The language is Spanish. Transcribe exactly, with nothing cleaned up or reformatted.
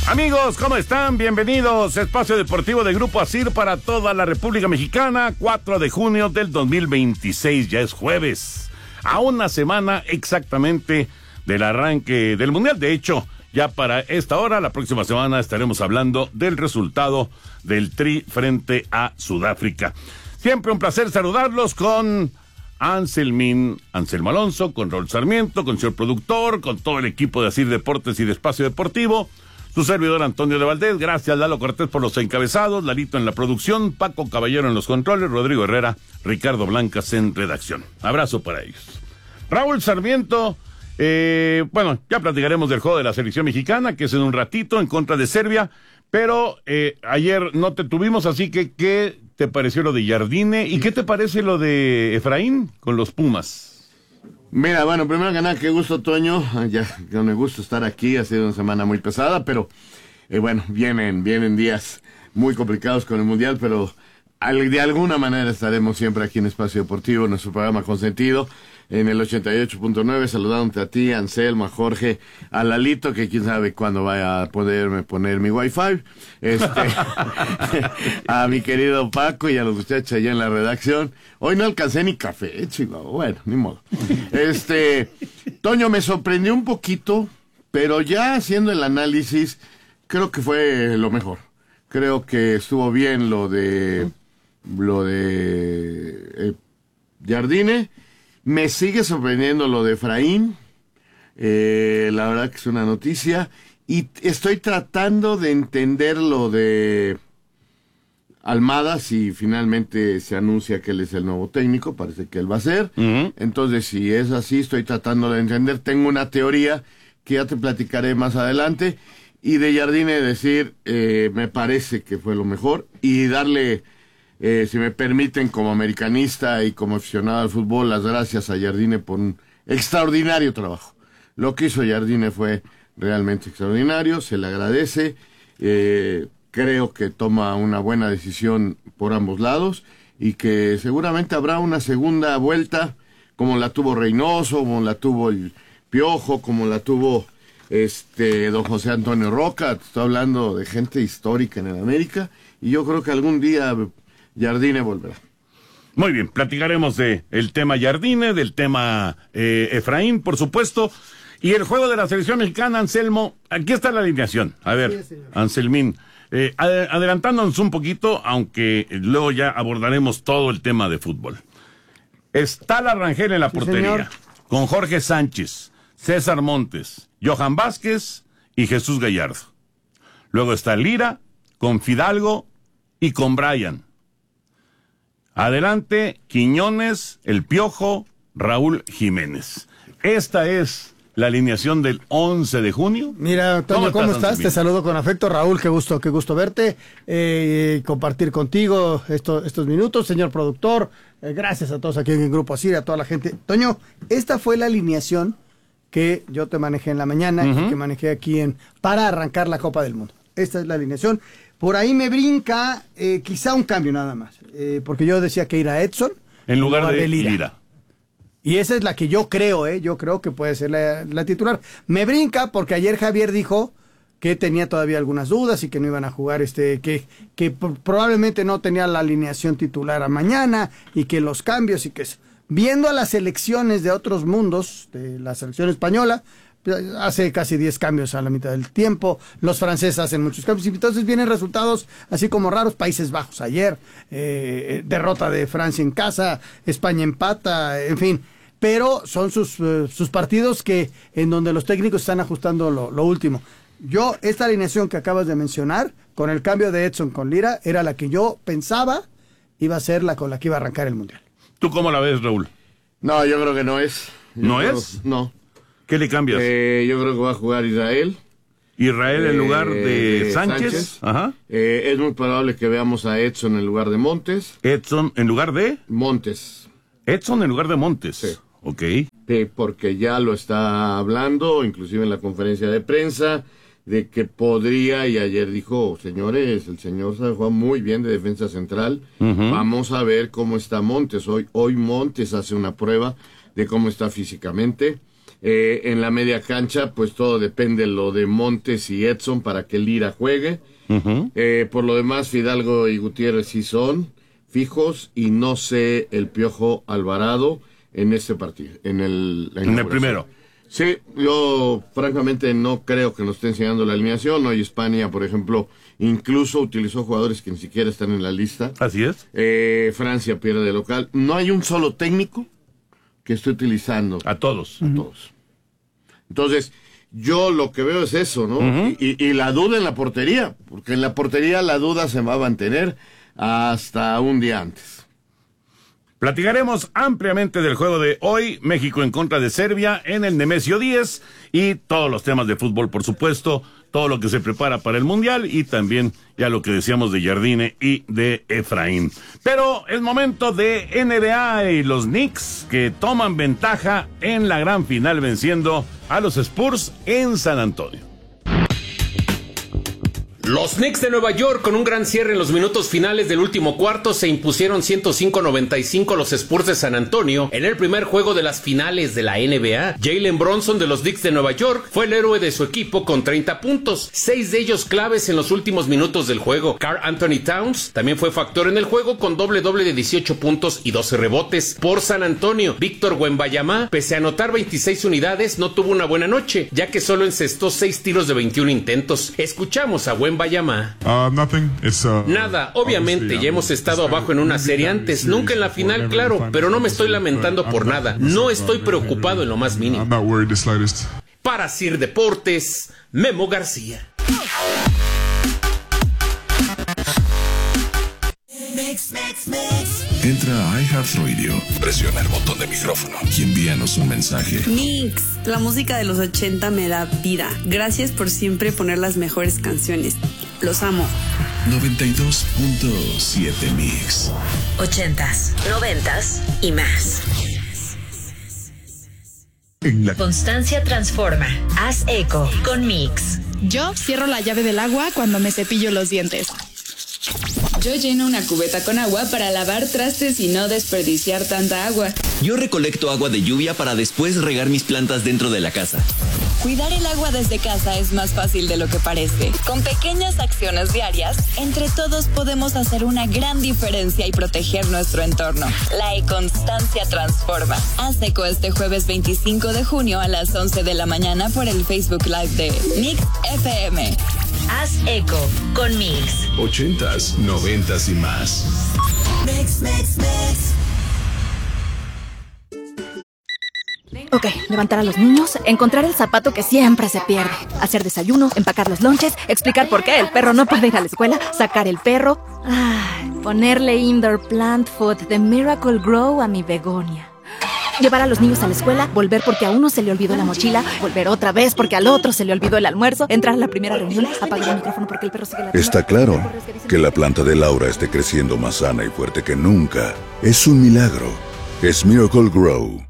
Amigos, ¿cómo están? Bienvenidos. Espacio Deportivo de Grupo Asir para toda la República Mexicana. cuatro de junio del dos mil veintiséis, ya es jueves. A una semana exactamente del arranque del Mundial. De hecho, ya para esta hora, la próxima semana estaremos hablando del resultado del Tri frente a Sudáfrica. Siempre un placer saludarlos con Anselmín, Anselmo Alonso, con Raúl Sarmiento, con el señor productor, con todo el equipo de Asir Deportes y de Espacio Deportivo. Su servidor Antonio de Valdés, gracias Lalo Cortés por los encabezados, Lalito en la producción, Paco Caballero en los controles, Rodrigo Herrera, Ricardo Blancas en redacción. Abrazo para ellos. Raúl Sarmiento, eh, bueno, ya platicaremos del juego de la selección mexicana, que es en un ratito en contra de Serbia, pero eh, ayer no te tuvimos, así que ¿qué te pareció lo de Jardine? ¿Y qué te parece lo de Efraín con los Pumas? Mira, bueno, primero que nada, qué gusto, Toño, ya que me gusta estar aquí, ha sido una semana muy pesada, pero eh, bueno, vienen, vienen días muy complicados con el Mundial, pero al, de alguna manera estaremos siempre aquí en Espacio Deportivo, en nuestro programa consentido, en el ochenta y ocho punto nueve, saludándote a ti, a Anselmo, a Jorge, a Lalito, que quién sabe cuándo vaya a poderme poner mi wifi, este, a mi querido Paco y a los muchachos allá en la redacción. Hoy no alcancé ni café, chico, bueno, ni modo. Este, Toño, me sorprendió un poquito, pero ya haciendo el análisis, creo que fue lo mejor. Creo que estuvo bien lo de, lo de eh, Jardine. Me sigue sorprendiendo lo de Efraín, eh, la verdad que es una noticia, y estoy tratando de entender lo de Almada, si finalmente se anuncia que él es el nuevo técnico, parece que él va a ser, uh-huh. Entonces si es así, estoy tratando de entender, tengo una teoría que ya te platicaré más adelante, y de Jardine decir, eh, me parece que fue lo mejor, y darle... Eh, si me permiten, como americanista y como aficionado al fútbol, las gracias a Jardine por un extraordinario trabajo. Lo que hizo Jardine fue realmente extraordinario, se le agradece, eh, creo que toma una buena decisión por ambos lados y que seguramente habrá una segunda vuelta como la tuvo Reynoso, como la tuvo el Piojo, como la tuvo este don José Antonio Roca. Estoy hablando de gente histórica en el América y yo creo que algún día Jardine volverá. Muy bien, platicaremos de el tema Jardine, del tema eh, Efraín, por supuesto, y el juego de la selección mexicana. Anselmo, aquí está la alineación. A ver, sí, Anselmín, eh, ad- adelantándonos un poquito, aunque luego ya abordaremos todo el tema de fútbol. Está la Rangel en la sí, portería, señor. Con Jorge Sánchez, César Montes, Johan Vázquez y Jesús Gallardo. Luego está Lira, con Fidalgo y con Brian. Adelante, Quiñones, El Piojo, Raúl Jiménez. Esta es la alineación del once de junio. Mira, Toño, ¿cómo, ¿cómo estás? estás? Te saludo con afecto. Raúl, qué gusto, qué gusto verte, eh, compartir contigo esto, estos minutos, señor productor. Eh, gracias a todos aquí en el Grupo Asir, a toda la gente. Toño, esta fue la alineación que yo te manejé en la mañana uh-huh. y que manejé aquí en para arrancar la Copa del Mundo. Esta es la alineación. Por ahí me brinca eh, quizá un cambio nada más, eh, porque yo decía que ir a Edson en lugar, lugar de, de Lira. Lira. Y esa es la que yo creo, eh, yo creo que puede ser la, la titular. Me brinca porque ayer Javier dijo que tenía todavía algunas dudas y que no iban a jugar, este, que, que probablemente no tenía la alineación titular a mañana y que los cambios y que viendo a las selecciones de otros mundos, de la selección española, hace casi diez cambios a la mitad del tiempo, los franceses hacen muchos cambios, y entonces vienen resultados así como raros. Países Bajos ayer, eh, derrota de Francia en casa, España empata, en fin, pero son sus, uh, sus partidos que en donde los técnicos están ajustando lo, lo último. Yo, esta alineación que acabas de mencionar, con el cambio de Edson con Lira, era la que yo pensaba iba a ser la con la que iba a arrancar el Mundial. ¿Tú cómo la ves, Raúl? No, yo creo que no es. Yo ¿No creo, es? No. ¿Qué le cambias? Eh, yo creo que va a jugar Israel. Israel en lugar de eh, Sánchez. Sánchez. Ajá. Eh, es muy probable que veamos a Edson en lugar de Montes. Edson en lugar de... Montes. Edson en lugar de Montes. Sí. Ok. Sí, porque ya lo está hablando, inclusive en la conferencia de prensa, de que podría, y ayer dijo, señores, el señor sabe jugar muy bien de defensa central. Uh-huh. Vamos a ver cómo está Montes. Hoy, hoy Montes hace una prueba de cómo está físicamente. Eh, en la media cancha, pues todo depende lo de Montes y Edson para que Lira juegue. Uh-huh. Eh, por lo demás, Fidalgo y Gutiérrez sí son fijos y no sé el Piojo Alvarado en este partido, en el, en el primero. Sí, yo francamente no creo que nos esté enseñando la alineación. Hoy España, por ejemplo, incluso utilizó jugadores que ni siquiera están en la lista. Así es. Eh, Francia pierde de local. No hay un solo técnico que esté utilizando. A todos. A uh-huh. todos. Entonces, yo lo que veo es eso, ¿no? Uh-huh. Y, y la duda en la portería, porque en la portería la duda se va a mantener hasta un día antes. Platicaremos ampliamente del juego de hoy, México en contra de Serbia, en el Nemesio diez, y todos los temas de fútbol, por supuesto, todo lo que se prepara para el Mundial, y también ya lo que decíamos de Jardine y de Efraín. Pero es momento de N B A y los Knicks, que toman ventaja en la gran final venciendo a los Spurs en San Antonio. Los Knicks de Nueva York, con un gran cierre en los minutos finales del último cuarto, se impusieron ciento cinco a noventa y cinco a los Spurs de San Antonio en el primer juego de las finales de la N B A. Jalen Brunson de los Knicks de Nueva York fue el héroe de su equipo con treinta puntos, seis de ellos claves en los últimos minutos del juego. Karl Anthony Towns también fue factor en el juego con doble doble de dieciocho puntos y doce rebotes. Por San Antonio, Víctor Wembanyama, pese a anotar veintiséis unidades, no tuvo una buena noche, ya que solo encestó seis tiros de veintiún intentos. Escuchamos a Wembanyama. Uh, nothing. It's, uh, Nada, obviamente ya hemos estado abajo en una serie antes, nunca en la final, claro, pero no me estoy lamentando por nada, no estoy preocupado en lo más mínimo. Para Sir Deportes, Memo García. Mix, mix, mix. Entra a iHeartRadio, presiona el botón de micrófono y envíanos un mensaje. Mix, la música de los ochenta me da vida. Gracias por siempre poner las mejores canciones. Los amo. noventa y dos punto siete Mix. Ochentas, noventas y más. En la Constancia transforma. Haz eco con Mix. Yo cierro la llave del agua cuando me cepillo los dientes. Yo lleno una cubeta con agua para lavar trastes y no desperdiciar tanta agua. Yo recolecto agua de lluvia para después regar mis plantas dentro de la casa. Cuidar el agua desde casa es más fácil de lo que parece. Con pequeñas acciones diarias, entre todos podemos hacer una gran diferencia y proteger nuestro entorno. La e-Constancia transforma. Haz eco este jueves veinticinco de junio a las once de la mañana por el Facebook Live de Mix F M. Haz eco con Mix. Ochentas, noventas y más. Mix, mix, mix. Ok, levantar a los niños, encontrar el zapato que siempre se pierde, hacer desayuno, empacar los lonches, explicar por qué el perro no puede ir a la escuela, sacar el perro, ay, ponerle indoor plant food de Miracle Grow a mi begonia. Llevar a los niños a la escuela, volver porque a uno se le olvidó la mochila, volver otra vez porque al otro se le olvidó el almuerzo, entrar a la primera reunión, apagar el micrófono porque el perro sigue la... Está claro que la planta de Laura esté creciendo más sana y fuerte que nunca. Es un milagro. Es Miracle Grow.